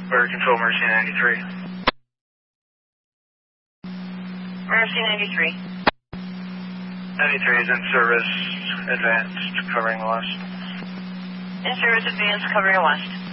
Bird Control, Mercy 93. Mercy 93. 93 is in service, advanced, covering the west. In service, advanced, covering west.